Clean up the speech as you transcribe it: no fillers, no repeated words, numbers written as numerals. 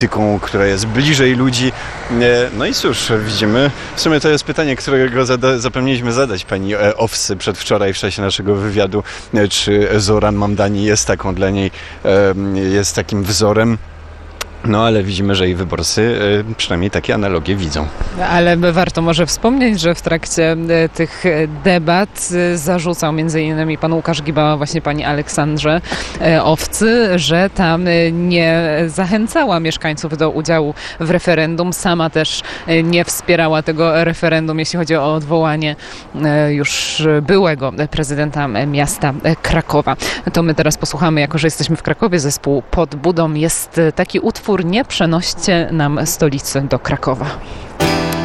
która jest bliżej ludzi. No i cóż, widzimy, w sumie to jest pytanie, którego zapomnieliśmy zadać pani Owcy przedwczoraj w czasie naszego wywiadu, czy Zoran Mamdani jest taką dla niej, jest takim wzorem. No ale widzimy, że i wyborcy przynajmniej takie analogie widzą. Ale warto może wspomnieć, że w trakcie tych debat zarzucał m.in. pan Łukasz Gibała właśnie pani Aleksandrze Owcy, że tam nie zachęcała mieszkańców do udziału w referendum. Sama też nie wspierała tego referendum, jeśli chodzi o odwołanie już byłego prezydenta miasta Krakowa. To my teraz posłuchamy, jako że jesteśmy w Krakowie, zespół Pod budą. Jest taki utwór: nie przenoście nam stolicy do Krakowa.